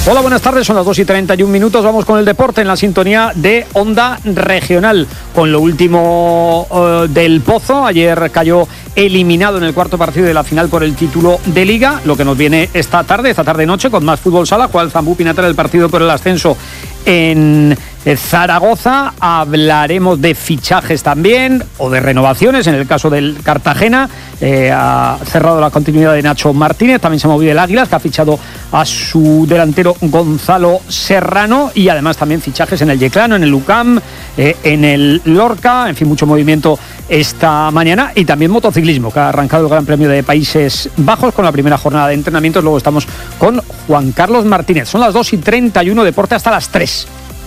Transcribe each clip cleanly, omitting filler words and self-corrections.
Hola, buenas tardes, son las 2:31. Vamos con el deporte en la sintonía de Onda Regional. Con lo último del Pozo, ayer cayó eliminado en el cuarto partido de la final por el título de Liga. Lo que nos viene esta tarde-noche con más fútbol sala, juega el Zambú Pinatar el partido por el ascenso en Zaragoza. Hablaremos de fichajes también o de renovaciones en el caso del Cartagena. Ha cerrado la continuidad de Nacho Martínez, también se ha movido el Águilas, que ha fichado a su delantero Gonzalo Serrano, y además también fichajes en el Yeclano, en el UCAM, en el Lorca, en fin, mucho movimiento esta mañana. Y también motociclismo, que ha arrancado el Gran Premio de Países Bajos con la primera jornada de entrenamientos. Luego estamos con Juan Carlos Martínez. Son las 2:31, deporte hasta las 3.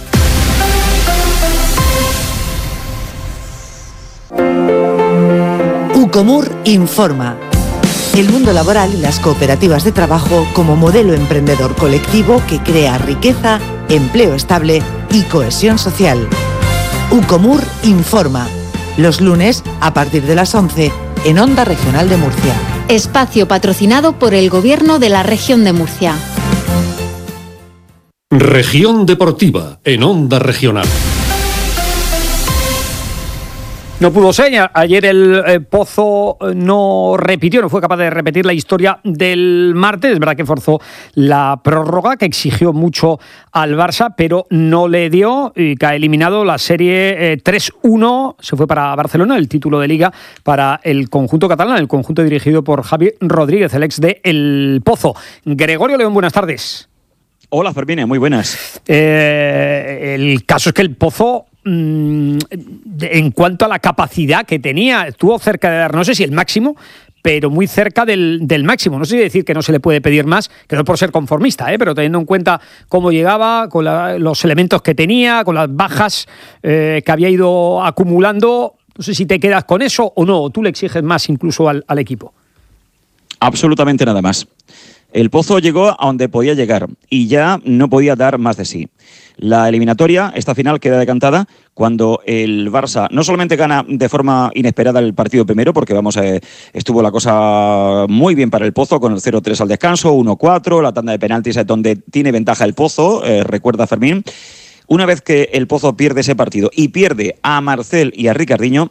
Ucomur informa. El mundo laboral y las cooperativas de trabajo como modelo emprendedor colectivo que crea riqueza, empleo estable y cohesión social. Ucomur informa. Los lunes a partir de las 11 en Onda Regional de Murcia. Espacio patrocinado por el Gobierno de la Región de Murcia. Región Deportiva en Onda Regional. No pudo ser. Ayer el Pozo no fue capaz de repetir la historia del martes. Es verdad que forzó la prórroga, que exigió mucho al Barça, pero no le dio y cae eliminado. La serie 3-1 se fue para Barcelona, el título de Liga para el conjunto catalán, el conjunto dirigido por Javi Rodríguez, el ex de El Pozo. Gregorio León, buenas tardes. Hola, Fermín, muy buenas. El caso es que el Pozo, en cuanto a la capacidad que tenía, estuvo cerca de dar, no sé si el máximo, pero muy cerca del máximo. No sé si decir que no se le puede pedir más, que no por ser conformista, pero teniendo en cuenta cómo llegaba, con los elementos que tenía, con las bajas que había ido acumulando. No sé si te quedas con eso o no, o tú le exiges más incluso al equipo. Absolutamente nada más. El Pozo llegó a donde podía llegar y ya no podía dar más de sí. La eliminatoria, esta final, queda decantada cuando el Barça no solamente gana de forma inesperada el partido primero, porque estuvo la cosa muy bien para el Pozo con el 0-3 al descanso, 1-4, la tanda de penaltis es donde tiene ventaja el Pozo, recuerda Fermín. Una vez que el Pozo pierde ese partido y pierde a Marcel y a Ricardinho,